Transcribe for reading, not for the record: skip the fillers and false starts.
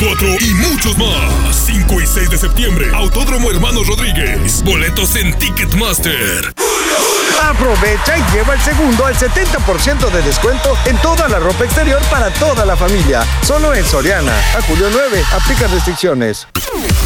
4 y muchos más. 5 y 6 de septiembre, Autódromo Hermanos Rodríguez. Boletos en Ticketmaster. Aprovecha y lleva el segundo al 70% de descuento en toda la ropa exterior para toda la familia. Solo en Soriana. A julio 9, aplica restricciones.